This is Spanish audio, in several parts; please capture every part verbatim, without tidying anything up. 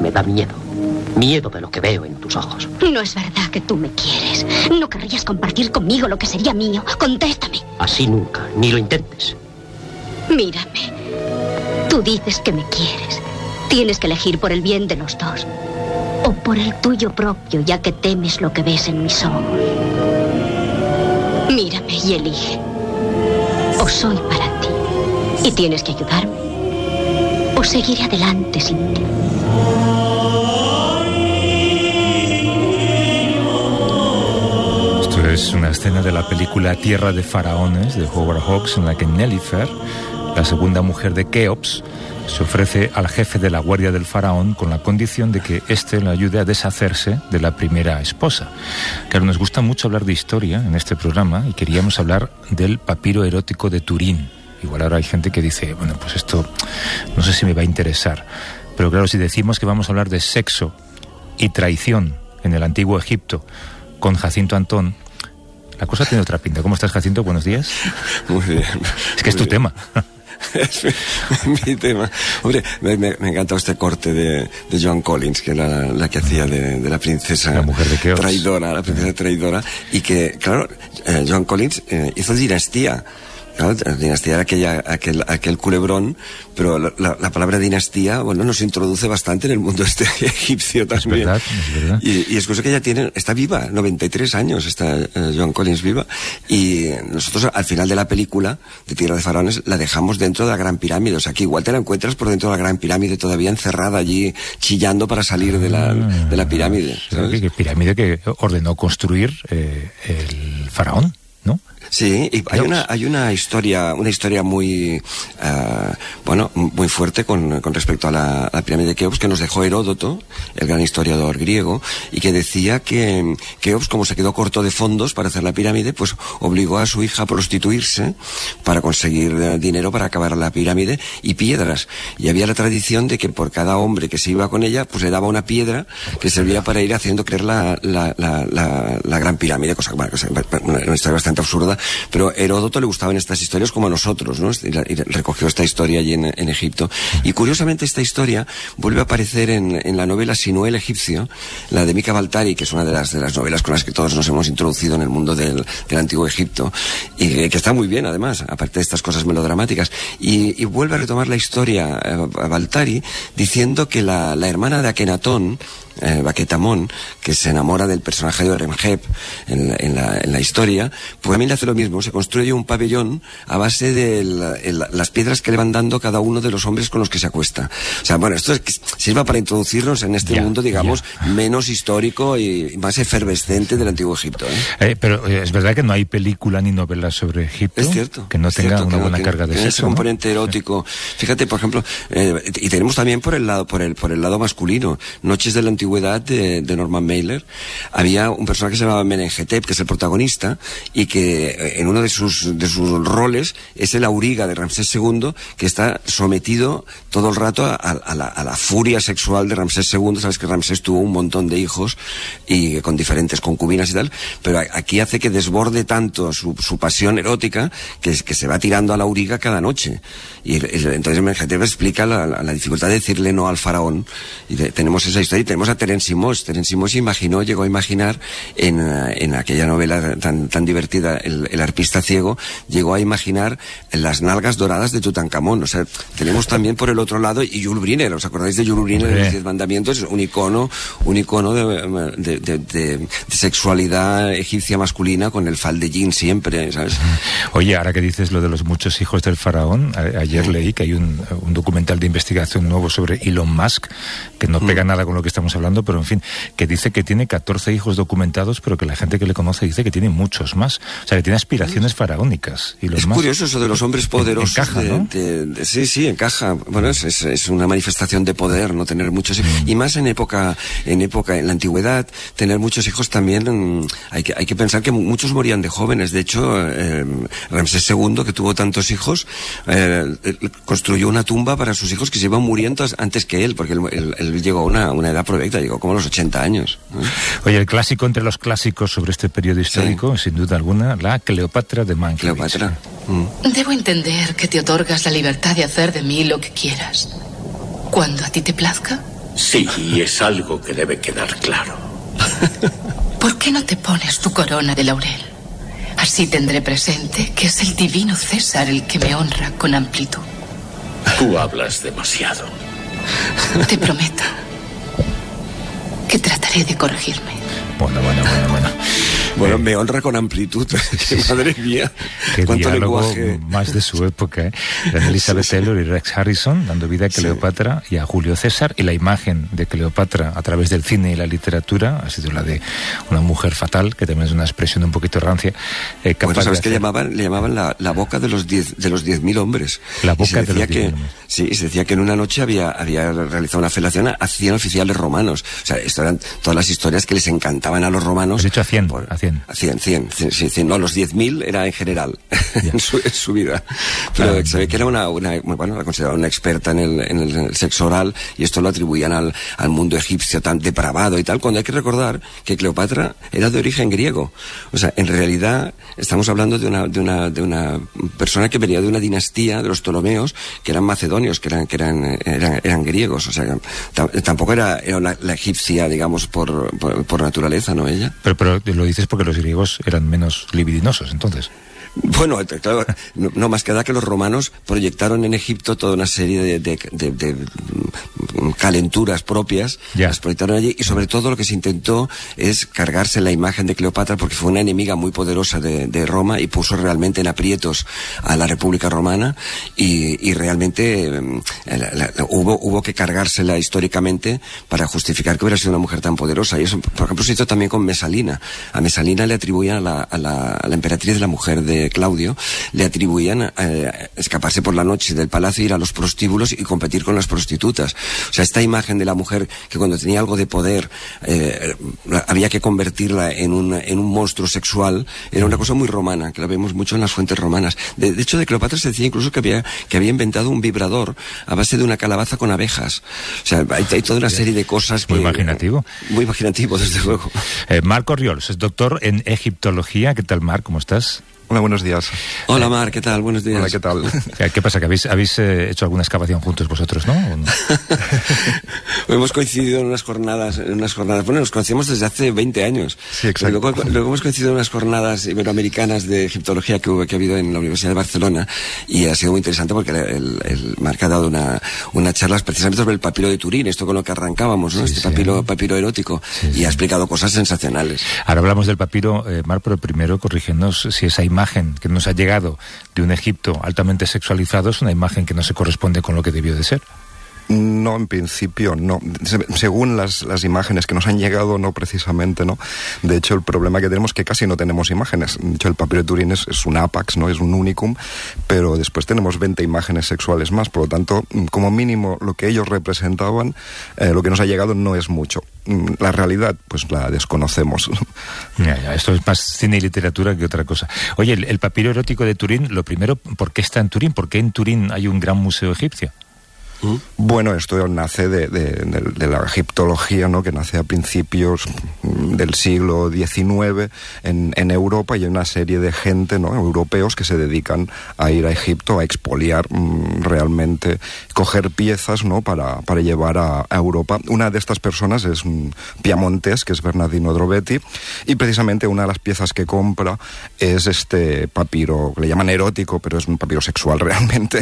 me da miedo. Miedo de lo que veo en tus ojos. No es verdad que tú me quieres. No querrías compartir conmigo lo que sería mío. Contéstame. Así nunca, ni lo intentes. Mírame. Tú dices que me quieres. Tienes que elegir por el bien de los dos. O por el tuyo propio, ya que temes lo que ves en mis ojos. Mírame y elige. O soy para ti y tienes que ayudarme, o seguiré adelante sin ti. Esto es una escena de la película Tierra de Faraones de Howard Hawks, en la que Nelifer, la segunda mujer de Keops, se ofrece al jefe de la guardia del faraón con la condición de que éste le ayude a deshacerse de la primera esposa. Claro, nos gusta mucho hablar de historia en este programa y queríamos hablar del papiro erótico de Turín. Igual ahora hay gente que dice, bueno, pues esto no sé si me va a interesar. Pero claro, si decimos que vamos a hablar de sexo y traición en el antiguo Egipto con Jacinto Antón, la cosa tiene otra pinta. ¿Cómo estás, Jacinto? Buenos días. Muy bien. Es que es tu bien. tema. Es mi, mi tema. Hombre, me, me, me encanta este corte de, de Joan Collins, que era la, la que hacía de, de la princesa la mujer de Keops. traidora, la princesa traidora, y que, claro, eh, Joan Collins eh, hizo Dinastía. Claro, la dinastía era aquella, aquel, aquel culebrón, pero la, la, la palabra dinastía, bueno, nos introduce bastante en el mundo este egipcio también. Es verdad, es verdad. Y, y es cosa que ella tiene, está viva, noventa y tres años está eh, Joan Collins viva, y nosotros al final de la película de Tierra de Faraones la dejamos dentro de la Gran Pirámide, o sea que igual te la encuentras por dentro de la Gran Pirámide todavía encerrada allí, chillando para salir de la, de la pirámide. ¿Sabes? Que, que pirámide que ordenó construir eh, el faraón, ¿no? Sí, y hay una, hay una historia, una historia muy, uh, bueno, muy fuerte con, con respecto a la, a la pirámide de Keops, que nos dejó Heródoto, el gran historiador griego, y que decía que Keops, como se quedó corto de fondos para hacer la pirámide, pues obligó a su hija a prostituirse para conseguir uh, dinero para acabar la pirámide y piedras. Y había la tradición de que por cada hombre que se iba con ella, pues le daba una piedra que servía para ir haciendo creer la, la, la, la, la gran pirámide, cosa, bueno, cosa, una, una historia bastante absurda. Pero a Heródoto le gustaban estas historias como a nosotros, ¿no? Y, la, y recogió esta historia allí en, en Egipto. Y curiosamente esta historia vuelve a aparecer en, en la novela Sinué el egipcio, la de Mika Baltari, que es una de las, de las novelas con las que todos nos hemos introducido en el mundo del, del antiguo Egipto, y que, que está muy bien además, aparte de estas cosas melodramáticas. Y, y vuelve a retomar la historia eh, a Baltari diciendo que la, la hermana de Akenatón, Eh, Baquetamón, que se enamora del personaje de Oremheb en, en, la, en la historia, pues también le hace lo mismo, se construye un pabellón a base de la, el, las piedras que le van dando cada uno de los hombres con los que se acuesta. O sea, bueno, esto es, sirva para introducirnos en este ya, mundo, digamos, ya. menos histórico y más efervescente del antiguo Egipto. ¿eh? Eh, pero eh, es verdad que no hay película ni novela sobre Egipto es cierto, que no tenga cierto, una que buena no carga tiene, de tiene sexo, ese componente ¿no? erótico. Sí. Fíjate, por ejemplo, eh, y tenemos también por el lado, por el, por el lado masculino, Noches de la Antigüedad de, de Norman Mailer. Había un personaje que se llamaba Menenhetep, que es el protagonista, y que en uno de sus, de sus roles es el auriga de Ramsés segundo, que está sometido todo el rato a, a, la, a la furia sexual de Ramsés segundo. Sabes que Ramsés tuvo un montón de hijos y con diferentes concubinas y tal, pero aquí hace que desborde tanto su, su pasión erótica que, que se va tirando a la auriga cada noche. Y, y entonces Menenhetep explica la, la, la dificultad de decirle no al faraón. Y de, tenemos esa historia, y tenemos a Terence Moss. Terence Moss imaginó, llegó a imaginar en, en aquella novela tan, tan divertida, el, el arpista ciego, llegó a imaginar las nalgas doradas de Tutankamón. O sea, tenemos también por el otro lado, y Jules Briner, ¿os acordáis de Jules Briner en los Diez Mandamientos? Un icono, un icono de, de, de, de, de sexualidad egipcia masculina con el faldellín siempre, ¿sabes? Oye, ahora que dices lo de los muchos hijos del faraón, a, ayer sí. leí que hay un, un documental de investigación nuevo sobre Elon Musk, que no pega mm. nada con lo que estamos hablando, pero en fin, que dice que tiene catorce hijos documentados, pero que la gente que le conoce dice que tiene muchos más. O sea, que tiene aspiraciones faraónicas. Elon es Musk. Curioso eso de los hombres poderosos. Encaja, de, ¿no? de, de, sí, sí, encaja. Bueno, es, es, es una manifestación de poder, no tener muchos hijos. Mm. Y más en época, en época, en la antigüedad, tener muchos hijos también, mmm, hay que, hay que pensar que muchos morían de jóvenes. De hecho, eh, Ramsés segundo, que tuvo tantos hijos, eh, construyó una tumba para sus hijos que se iban muriendo antes que él, porque él, él, él llegó a una, una edad provecta, llegó como a los ochenta años. ¿eh? Oye, el clásico entre los clásicos sobre este periodo histórico, sí. sin duda alguna, la Cleopatra de Mankiewicz. Cleopatra. Mm. Debo entender que te otorgas la libertad de hacer de mí lo que quieras, cuando a ti te plazca Sí, y es algo que debe quedar claro. ¿Por qué no te pones tu corona de laurel? Así tendré presente que es el divino César el que me honra con amplitud. Tú hablas demasiado. Te prometo que trataré de corregirme. Bueno, bueno, bueno, bueno. Bueno, eh, me honra con amplitud. Madre mía. Qué Cuánto diálogo lenguaje. más de su época, ¿eh? Eran Elizabeth Sí, sí. Taylor y Rex Harrison dando vida a Cleopatra y a Julio César, y la imagen de Cleopatra a través del cine y la literatura ha sido la de una mujer fatal, que también es una expresión un poquito rancia. Eh, capaz Bueno, ¿sabes de qué hacer- llamaban? Le llamaban la, la boca de los diez de los diez mil hombres. La Y boca se de decía los diez mil que, hombres. sí, se decía que en una noche había, había realizado una felación a cien oficiales romanos. O sea, esto eran todas las historias que les encantaban a los romanos. Has dicho a cien, Por- a cien. A cien, cien, cien, sí, cien. No, los diez mil era en general, en, su, en su vida. Pero Ah, se ve que era una, una bueno, la consideraban una experta en el, en el, en el sexo oral, y esto lo atribuían al, al mundo egipcio tan depravado y tal, cuando hay que recordar que Cleopatra era de origen griego. O sea, en realidad estamos hablando de una, de una, de una persona que venía de una dinastía de los Ptolomeos, que eran macedonios, que eran, que eran, eran, eran griegos. O sea, tam- tampoco era, era una, la egipcia, digamos, por, por, por naturaleza, ¿no? Ella. Pero, pero lo dices porque los griegos eran menos libidinosos, entonces. Bueno, claro, no, no más que da que los romanos proyectaron en Egipto toda una serie de, de, de, de, mm, calenturas propias, Ya. las proyectaron allí, y sobre todo lo que se intentó es cargarse la imagen de Cleopatra, porque fue una enemiga muy poderosa de, de Roma y puso realmente en aprietos a la República Romana, y, y realmente mm, la- la- la- hubo, hubo que cargársela históricamente para justificar que hubiera sido una mujer tan poderosa. Y eso, por ejemplo, se hizo también con Mesalina. A Mesalina le atribuían a la, a la, a la emperatriz de la mujer de Claudio, le atribuían eh, escaparse por la noche del palacio, ir a los prostíbulos y competir con las prostitutas. O sea, esta imagen de la mujer que cuando tenía algo de poder eh, había que convertirla en un, en un monstruo sexual, era una cosa muy romana, que la vemos mucho en las fuentes romanas. De, de hecho, de Cleopatra se decía incluso que había, que había inventado un vibrador a base de una calabaza con abejas. O sea, hay, hay toda una serie de cosas que... Muy imaginativo. Muy imaginativo, desde luego. Eh, Marc Orriols es doctor en egiptología. ¿Qué tal, Marc? ¿Cómo estás? Hola, buenos días. Hola, Mar, ¿qué tal? Buenos días. Hola, ¿qué tal? Eh, ¿Qué pasa? ¿Que habéis, habéis eh, hecho alguna excavación juntos vosotros, no? ¿O no? Hemos coincidido en unas jornadas, en unas jornadas, bueno, nos conocíamos desde hace veinte años. Sí, exacto. Luego, luego hemos coincidido en unas jornadas iberoamericanas de egiptología que, hubo, que ha habido en la Universidad de Barcelona, y ha sido muy interesante porque el, el, el Marc ha dado una, una charla precisamente sobre el papiro de Turín, esto con lo que arrancábamos, ¿no? Sí, este sí. papiro, papiro erótico, Sí, y sí. ha explicado cosas sensacionales. Ahora hablamos del papiro, eh, Marc, pero primero corrígenos si esa imagen que nos ha llegado de un Egipto altamente sexualizado es una imagen que no se corresponde con lo que debió de ser. No, en principio no. Se- Según las, las imágenes que nos han llegado, no precisamente, ¿no? De hecho, el problema que tenemos es que casi no tenemos imágenes. De hecho, el papiro de Turín es, es un ápax, ¿no? Es un unicum, pero después tenemos veinte imágenes sexuales más. Por lo tanto, como mínimo, lo que ellos representaban, eh, lo que nos ha llegado no es mucho. Mm, La realidad, pues la desconocemos. Ya, ya, esto es más cine y literatura que otra cosa. Oye, el, el papiro erótico de Turín, lo primero, ¿por qué está en Turín? ¿Por qué en Turín hay un gran museo egipcio? Bueno, esto nace de, de, de, de la egiptología, ¿no? Que nace a principios del siglo diecinueve en, en Europa, y hay una serie de gente, ¿no? Europeos que se dedican a ir a Egipto a expoliar mmm, realmente, coger piezas, ¿no? Para, para llevar a, a Europa. Una de estas personas es un piamontés, que es Bernardino Drobetti, y precisamente una de las piezas que compra es este papiro, que le llaman erótico, pero es un papiro sexual realmente.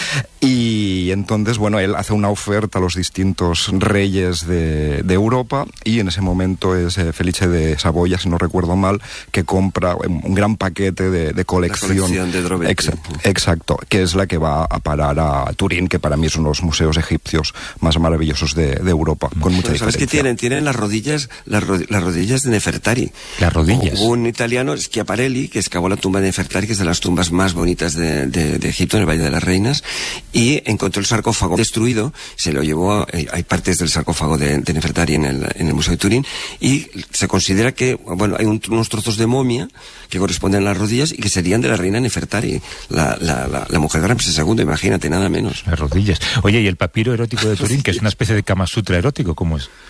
Y entonces, bueno, él hace una oferta a los distintos reyes de, de Europa, y en ese momento es eh, Felice de Saboya, si no recuerdo mal, que compra un, un gran paquete de, de colección. La colección de Drobetti. Exacto, exacto, que es la que va a parar a Turín, que para mí es uno de los museos egipcios más maravillosos de, de Europa, con mucha Pero ¿sabes diferencia. qué tienen? Tienen las rodillas, las, ro- las rodillas de Nefertari. Las rodillas. Hubo un italiano, Schiaparelli, que excavó la tumba de Nefertari, que es de las tumbas más bonitas de, de, de Egipto, en el Valle de las Reinas, y encontró el sarcófago destruido, se lo llevó, a, eh, hay partes del sarcófago de, de Nefertari en el, en el Museo de Turín, y se considera que, bueno, hay un- unos trozos de momia que corresponden a las rodillas y que serían de la reina Nefertari, la, la, la, la mujer de Ramsés segundo, imagínate, nada menos. Las rodillas. Oye, ¿y el papiro erótico de Turín, que es una especie de Kama Sutra erótico, cómo es?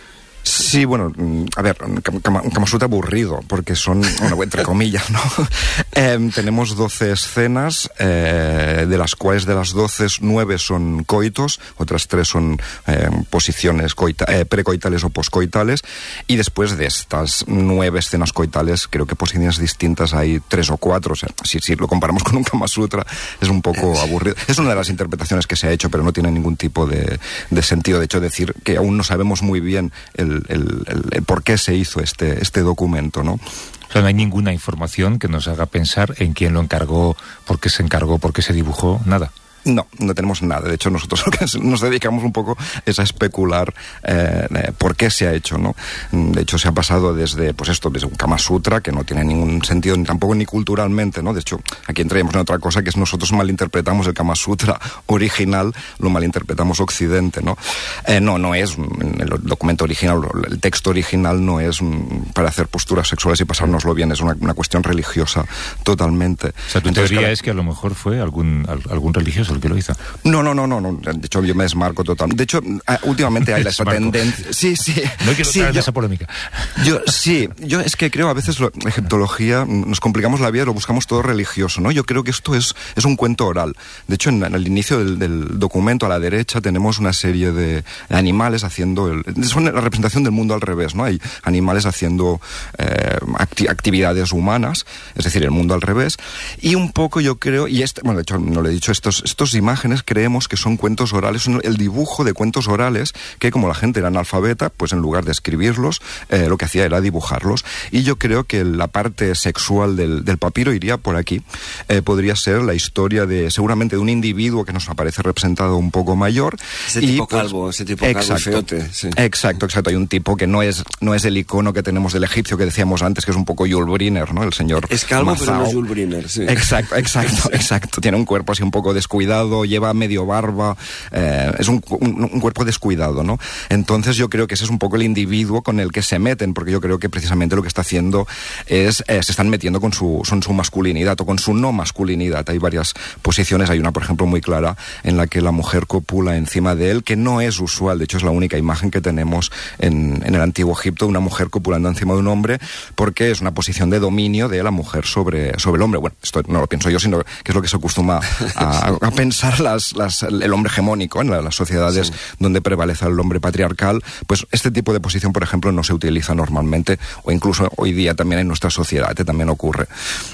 Sí, bueno, a ver, un Kama Sutra aburrido, porque son, bueno, entre comillas, ¿no? Eh, tenemos doce escenas, eh, de las cuales de las doce, nueve son coitos, otras tres son eh, posiciones coita, eh, precoitales o poscoitales, y después de estas nueve escenas coitales, creo que posiciones distintas hay tres o cuatro, o sea, si, si lo comparamos con un Kama Sutra, es un poco aburrido. Es una de las interpretaciones que se ha hecho, pero no tiene ningún tipo de, de sentido. De hecho, decir que aún no sabemos muy bien el El, el, el por qué se hizo este, este documento, ¿no? O sea, no hay ninguna información que nos haga pensar en quién lo encargó, por qué se encargó, por qué se dibujó, nada. No, no tenemos nada. De hecho, nosotros lo que nos dedicamos un poco es a especular eh, eh, por qué se ha hecho, ¿no? De hecho, se ha pasado desde, pues esto, desde un Kama Sutra, que no tiene ningún sentido, ni tampoco ni culturalmente, ¿no? De hecho, aquí entraríamos en otra cosa, que es nosotros malinterpretamos el Kama Sutra original, lo malinterpretamos Occidente, ¿no? Eh, no, no es, el documento original, el texto original no es para hacer posturas sexuales y pasárnoslo bien, es una, una cuestión religiosa totalmente. O sea, tu Entonces, teoría claro, es que a lo mejor fue algún, algún religioso el que lo hizo. No, no, no, no, no. De hecho, yo me desmarco totalmente. De hecho, últimamente hay esta tendencia. Sí, sí. No quiero sí, entrar en yo, esa polémica. Yo, sí, yo es que creo a veces la egiptología, nos complicamos la vida y lo buscamos todo religioso, ¿no? Yo creo que esto es, es un cuento oral. De hecho, en, en el inicio del, del documento, a la derecha, tenemos una serie de animales haciendo... El, son la representación del mundo al revés, ¿no? Hay animales haciendo eh, acti actividades humanas, es decir, el mundo al revés. Y un poco yo creo, y este, bueno, de hecho, no lo he dicho, estos, estos imágenes creemos que son cuentos orales, son el dibujo de cuentos orales que, como la gente era analfabeta, pues en lugar de escribirlos, eh, lo que hacía era dibujarlos. Y yo creo que la parte sexual del, del papiro iría por aquí. Eh, podría ser la historia de, seguramente, de un individuo que nos aparece representado un poco mayor. Ese y, tipo pues, calvo, ese tipo calvo exacto, feote. Sí. Exacto, exacto. Hay un tipo que no es, no es el icono que tenemos del egipcio que decíamos antes, que es un poco Yul Brynner, ¿no? El señor Es calvo, Mazao. pero no es Yul Brynner, sí. Exacto, exacto, exacto. Tiene un cuerpo así un poco descuidado, lleva medio barba, eh, es un, un, un cuerpo descuidado, ¿no? Entonces yo creo que ese es un poco el individuo con el que se meten, porque yo creo que precisamente lo que está haciendo es, eh, se están metiendo con su, con su masculinidad o con su no masculinidad. Hay varias posiciones, hay una, por ejemplo, muy clara en la que la mujer copula encima de él, que no es usual, de hecho es la única imagen que tenemos en, en el antiguo Egipto, una mujer copulando encima de un hombre, porque es una posición de dominio de la mujer sobre, sobre el hombre. Bueno, esto no lo pienso yo, sino que es lo que se acostuma a, a pensar las, las, el hombre hegemónico en las sociedades, sí, donde prevalece el hombre patriarcal. Pues este tipo de posición, por ejemplo, no se utiliza normalmente, o incluso hoy día también en nuestra sociedad también ocurre.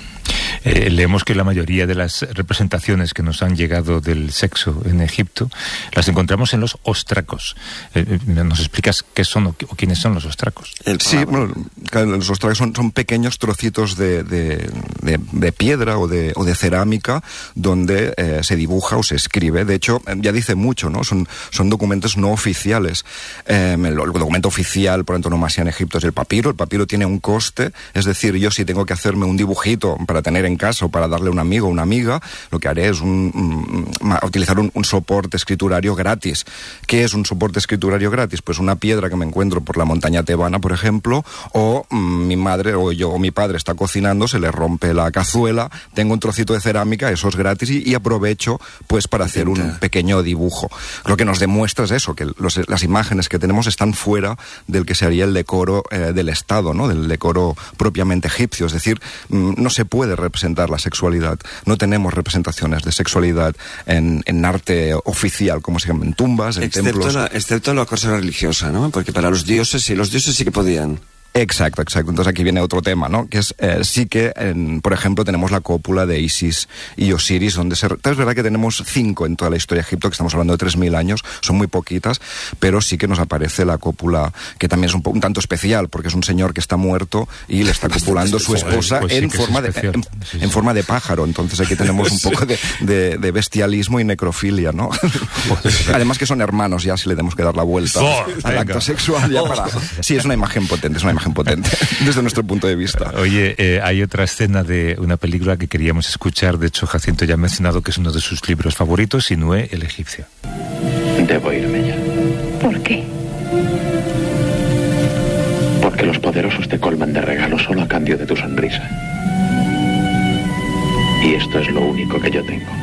Eh, leemos que la mayoría de las representaciones que nos han llegado del sexo en Egipto las encontramos en los ostracos. Eh, ¿Nos explicas qué son o, o quiénes son los ostracos? Sí, bueno, los ostracos son, son pequeños trocitos de, de, de, de piedra o de, o de cerámica donde eh, se dibuja o se escribe. De hecho, ya dice mucho, ¿no? Son, son documentos no oficiales. Eh, el, el documento oficial, por antonomasia en Egipto, es el papiro. El papiro tiene un coste, es decir, yo si tengo que hacerme un dibujito para tener en casa o para darle a un amigo o una amiga, lo que haré es un, un, utilizar un, un soporte escriturario gratis. ¿Qué es un soporte escriturario gratis? Pues una piedra que me encuentro por la montaña tebana, por ejemplo, o mmm, mi madre o yo o mi padre está cocinando, se le rompe la cazuela, tengo un trocito de cerámica, eso es gratis y, y aprovecho pues para hacer un pequeño dibujo. Lo que nos demuestra es eso, que los, las imágenes que tenemos están fuera del que sería el decoro eh, del Estado, ¿no? Del decoro propiamente egipcio, es decir, mmm, no se puede representar la sexualidad. No tenemos representaciones de sexualidad en, en arte oficial, como se llama, en tumbas, en excepto templos. La, excepto la cosa religiosa, ¿no? Porque para los dioses sí, los dioses sí que podían. Exacto, exacto. Entonces aquí viene otro tema, ¿no? Que es, eh, sí que, en, por ejemplo, tenemos la cópula de Isis y Osiris, donde se... Es verdad que tenemos cinco en toda la historia de Egipto, que estamos hablando de tres mil años, son muy poquitas, pero sí que nos aparece la cópula, que también es un, un tanto especial, porque es un señor que está muerto y le está copulando su esposa pues sí, en, forma de, en, sí, sí. en forma de pájaro. Entonces aquí tenemos un poco de, de, de bestialismo y necrofilia, ¿no? Además que son hermanos, ya si le tenemos que dar la vuelta oh, al acto sexual. Ya para... Sí, es una imagen potente, es una imagen potente desde nuestro punto de vista. Oye, eh, hay otra escena de una película que queríamos escuchar, de hecho Jacinto ya ha mencionado que es uno de sus libros favoritos, Sinué el egipcio. Debo irme ya. ¿Por qué? Porque los poderosos te colman de regalos solo a cambio de tu sonrisa. Y esto es lo único que yo tengo.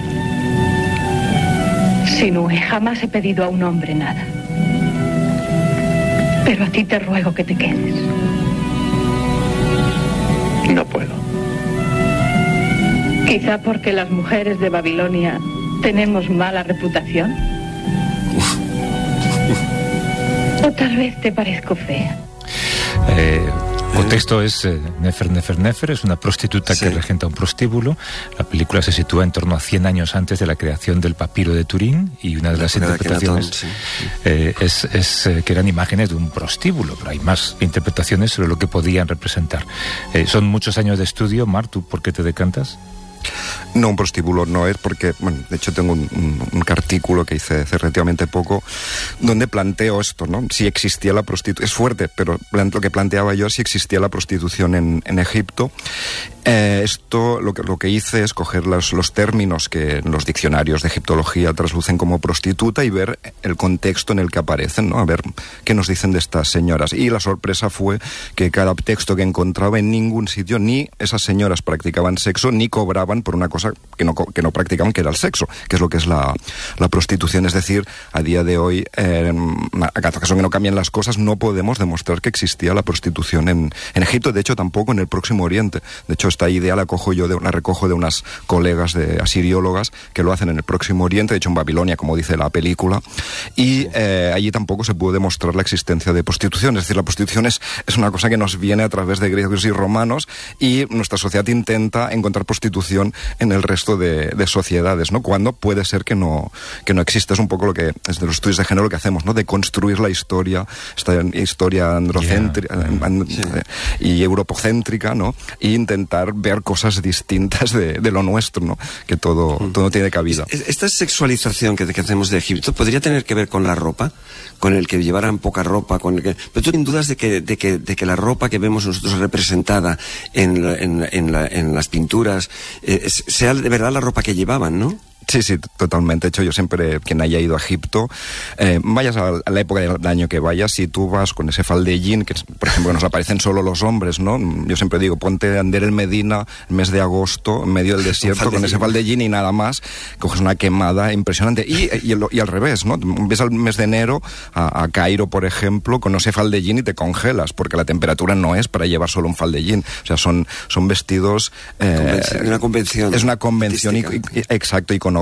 Sinué, jamás he pedido a un hombre nada. Pero a ti te ruego que te quedes. No puedo. Quizá porque las mujeres de Babilonia tenemos mala reputación. O tal vez te parezco fea. Eh, el contexto es eh, Nefer, Nefer, Nefer, es una prostituta Sí. que regenta un prostíbulo. La película se sitúa en torno a cien años antes de la creación del papiro de Turín, y una de La las época de interpretaciones Akenatón, eh, es, es eh, que eran imágenes de un prostíbulo, pero hay más interpretaciones sobre lo que podían representar. Eh, son muchos años de estudio. Mar, ¿tú por qué te decantas? No, un prostíbulo no es porque, bueno, de hecho tengo un, un, un artículo que hice hace relativamente poco donde planteo esto, ¿no? Si existía la prostitución, es fuerte, pero lo que planteaba yo, si existía la prostitución en, en Egipto. Eh, esto lo que, lo que hice es coger los, los términos que en los diccionarios de egiptología traslucen como prostituta y ver el contexto en el que aparecen, ¿no? A ver qué nos dicen de estas señoras. Y la sorpresa fue que cada texto que encontraba, en ningún sitio ni esas señoras practicaban sexo ni cobraban por una cosa que no, que no practicaban, que era el sexo, que es lo que es la, la prostitución. Es decir, a día de hoy, eh, a cada caso que no cambien las cosas, no podemos demostrar que existía la prostitución en, en Egipto, de hecho tampoco en el Próximo Oriente. De hecho, esta idea la, cojo yo de, la recojo de unas colegas de asiriólogas que lo hacen en el Próximo Oriente, de hecho en Babilonia, como dice la película, y eh, allí tampoco se pudo demostrar la existencia de prostitución. Es decir, la prostitución es, es una cosa que nos viene a través de griegos y romanos, y nuestra sociedad intenta encontrar prostitución en el resto de, de sociedades, ¿no? Cuando puede ser que no, que no exista. Es un poco lo que, desde los estudios de género, lo que hacemos, ¿no? De construir la historia, esta historia androcéntrica yeah. and, sí. y europocéntrica, ¿no? E intentar ver cosas distintas de, de lo nuestro, ¿no? Que todo, mm. todo tiene cabida. Esta sexualización que, que hacemos de Egipto podría tener que ver con la ropa, con el que llevaran poca ropa, con el que... Pero tú tienes dudas de que, de que, de que la ropa que vemos nosotros representada en, la, en, en, la, en las pinturas eh, sea de verdad la ropa que llevaban, ¿no? Sí, sí, totalmente. De hecho, yo siempre, quien haya ido a Egipto, eh, vayas a la época del año que vayas, si tú vas con ese faldellín, que por ejemplo nos aparecen solo los hombres, ¿no? Yo siempre digo, ponte a Ander el Medina, el mes de agosto, en medio del desierto, con ese faldellín y nada más, coges una quemada impresionante. Y, y, y al revés, ¿no? Ves al mes de enero a, a Cairo, por ejemplo, con ese faldellín y te congelas, porque la temperatura no es para llevar solo un faldellín. O sea, son, son vestidos... Eh, una convención. Es una convención, y, y, exacto, iconográfica.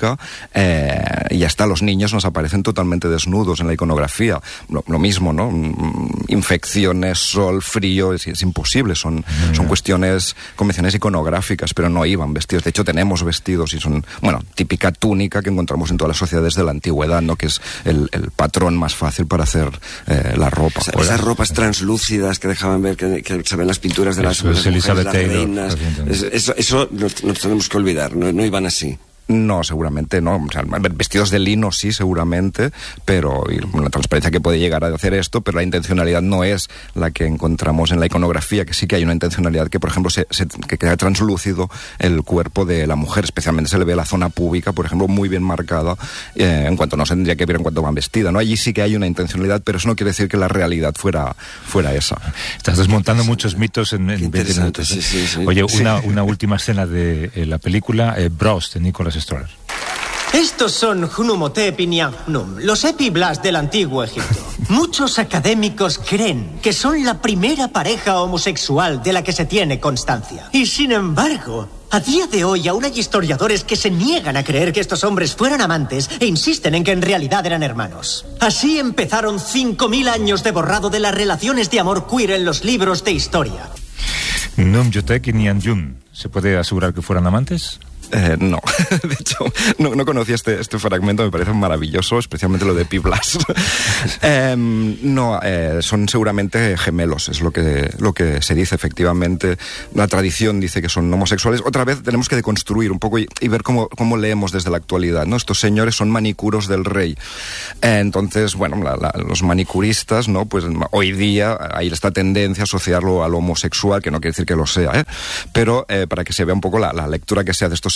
Eh, y hasta los niños nos aparecen totalmente desnudos en la iconografía. Lo, lo mismo, ¿no? Infecciones, sol, frío, es, es imposible. Son, mm. son cuestiones, convenciones iconográficas, pero no iban vestidos. De hecho, tenemos vestidos y son, bueno, típica túnica que encontramos en todas las sociedades de la antigüedad, ¿no? Que es el, el patrón más fácil para hacer eh, la ropa. O sea, esas ropas translúcidas que dejaban ver, que, que se ven las pinturas de las, eso las es mujeres, las Taylor, reinas. Eso, eso, eso nos, nos tenemos que olvidar, no, no iban así. No, seguramente no. O sea, vestidos de lino sí, seguramente, pero y la transparencia que puede llegar a hacer esto, pero la intencionalidad no es la que encontramos en la iconografía, que sí que hay una intencionalidad que, por ejemplo, se, se, que queda translúcido el cuerpo de la mujer, especialmente se le ve la zona púbica, por ejemplo, muy bien marcada, eh, en cuanto no se tendría que ver en cuanto van vestida, ¿no? Allí sí que hay una intencionalidad, pero eso no quiere decir que la realidad fuera, fuera esa. Estás desmontando muchos mitos en, en veinte minutos. ¿eh? Sí, sí, sí. Oye, una, sí. una última escena de eh, la película, eh, Bros, de Nicholas Stoller. Estos son Hunumotep y Nianhnum, los epiblas del antiguo Egipto. Muchos académicos creen que son la primera pareja homosexual de la que se tiene constancia. Y sin embargo, a día de hoy aún hay historiadores que se niegan a creer que estos hombres fueran amantes e insisten en que en realidad eran hermanos. Así empezaron cinco mil años de borrado de las relaciones de amor queer en los libros de historia. Numjotek y Nianjun, ¿se puede asegurar que fueran amantes? Eh, no, de hecho, no, no conocía este, este fragmento, me parece maravilloso, especialmente lo de Piblas. eh, no, eh, son seguramente gemelos, es lo que, lo que se dice efectivamente. La tradición dice que son homosexuales. Otra vez tenemos que deconstruir un poco y, y ver cómo, cómo leemos desde la actualidad, ¿no? Estos señores son manicuros del rey. Eh, entonces, bueno, la, la, los manicuristas, ¿no? Pues hoy día hay esta tendencia a asociarlo al homosexual, que no quiere decir que lo sea, ¿eh? Pero eh, para que se vea un poco la, la lectura que se hace de estos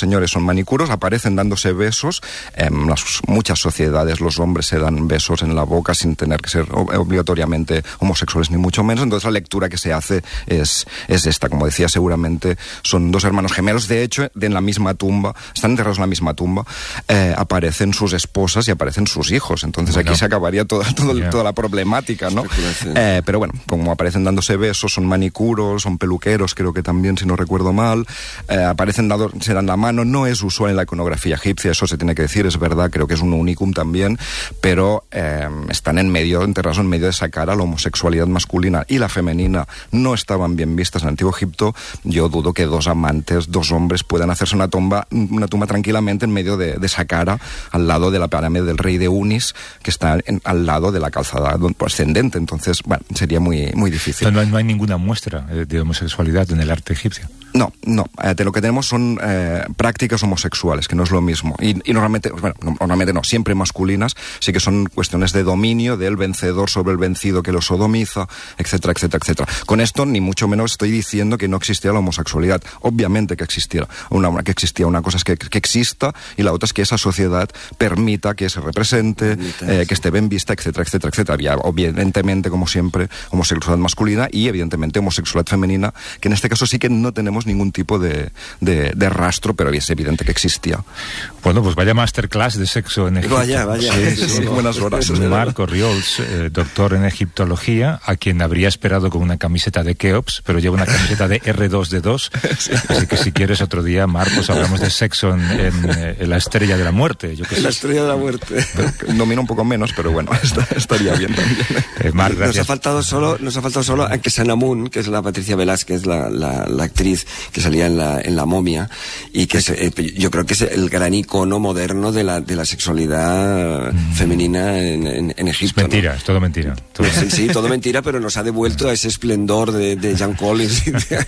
señores son manicuros, aparecen dándose besos. En las, muchas sociedades los hombres se dan besos en la boca sin tener que ser obligatoriamente homosexuales ni mucho menos. Entonces la lectura que se hace es, es esta. Como decía, seguramente son dos hermanos gemelos. De hecho, de en la misma tumba, están enterrados en la misma tumba, eh, aparecen sus esposas y aparecen sus hijos. Entonces bueno, aquí se acabaría toda, toda, yeah. toda la problemática, ¿no? Eh, pero bueno, como aparecen dándose besos, son manicuros, son peluqueros, creo que también, si no recuerdo mal, eh, aparecen dado, se dan la mano. No es usual en la iconografía egipcia, eso se tiene que decir, es verdad, creo que es un unicum también, pero eh, están en medio, enterrados en medio de esa cara. La homosexualidad masculina y la femenina no estaban bien vistas en el Antiguo Egipto. Yo dudo que dos amantes, dos hombres puedan hacerse una tumba, una tumba tranquilamente en medio de, de esa cara, al lado de la pirámide del rey de Unis, que está en, al lado de la calzada ascendente. Entonces, bueno, sería muy, muy difícil. No, no hay ninguna muestra de homosexualidad en el arte egipcio. No, no. Eh, de lo que tenemos son eh, prácticas homosexuales, que no es lo mismo. Y, y normalmente, bueno, normalmente no, siempre masculinas, sí que son cuestiones de dominio del vencedor sobre el vencido que lo sodomiza, etcétera, etcétera, etcétera. Con esto, ni mucho menos estoy diciendo que no existía la homosexualidad. Obviamente que existiera. Una, que existía. Una cosa es que, que exista y la otra es que esa sociedad permita que se represente, eh, que esté bien vista, etcétera, etcétera, etcétera. Había, evidentemente, como siempre, homosexualidad masculina y, evidentemente, homosexualidad femenina, que en este caso sí que no tenemos ningún tipo de, de, de rastro, pero es evidente que existía. Bueno, pues vaya masterclass de sexo en Egipto. Vaya, vaya. Sí, sí, sí, buenas horas. Marc Orriols, eh, doctor en egiptología, a quien habría esperado con una camiseta de Keops, pero lleva una camiseta de erre dos de dos. Sí. Así que si quieres otro día, Marc, pues hablamos de sexo en, en, en la estrella de la muerte. Yo que la sé. estrella de la muerte. Domina un poco menos, pero bueno, está, estaría bien también. Eh, Marc, gracias. Nos ha faltado solo, nos ha faltado solo a Kesanamun, que es la Patricia Velázquez, la, la, la actriz que salía en la, en la momia, y que es, eh, yo creo que es el gran icono moderno de la, de la sexualidad mm. femenina en, en, en Egipto. Es mentira, ¿no? Es todo mentira. Todo. Sí, sí, todo mentira, pero nos ha devuelto a ese esplendor de, de Jan Collins.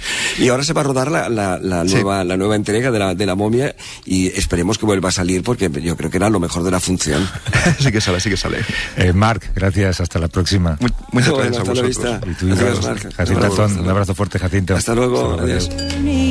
Y ahora se va a rodar la, la, la, nueva, sí. la nueva entrega de la, de la momia, y esperemos que vuelva a salir, porque yo creo que era lo mejor de la función. Sí que sale, sí que sale. Eh, Marc, gracias, hasta la próxima. Muy, muchas bueno, gracias a vosotros. Hasta la vista. Y tú, Adiós, Marc. Jacinto Atón, un abrazo fuerte, Jacinto. Hasta luego, adiós.